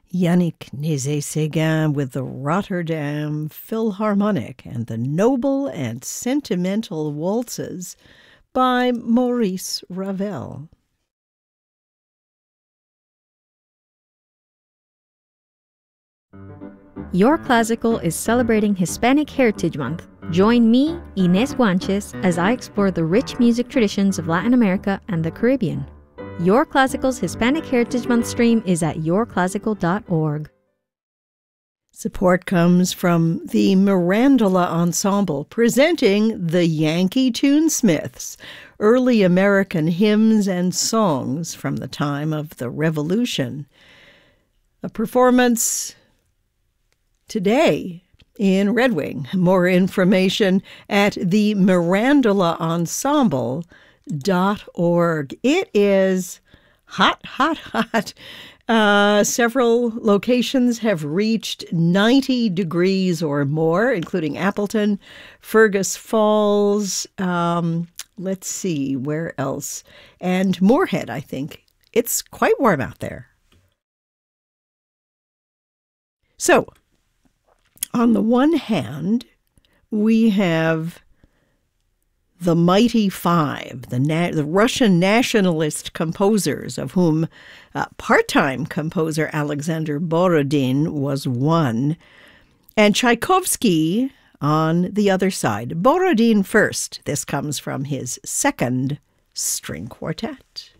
Yannick Nézet-Séguin with the Rotterdam Philharmonic and the Noble and Sentimental Waltzes by Maurice Ravel. Your Classical is celebrating Hispanic Heritage Month. Join me, Inés Guanches, as I explore the rich music traditions of Latin America and the Caribbean. Your Classical's Hispanic Heritage Month stream is at yourclassical.org. Support comes from the Mirandola Ensemble, presenting the Yankee Tunesmiths, early American hymns and songs from the time of the Revolution. A performance today in Red Wing. More information at the mirandolaensemble.org. It is hot, hot, hot. Several locations have reached 90 degrees or more, including Appleton, Fergus Falls, let's see, where else? And Moorhead, I think. It's quite warm out there. So, on the one hand, we have the Mighty Five, the Russian nationalist composers, of whom part-time composer Alexander Borodin was one, and Tchaikovsky on the other side. Borodin first. This comes from his second string quartet.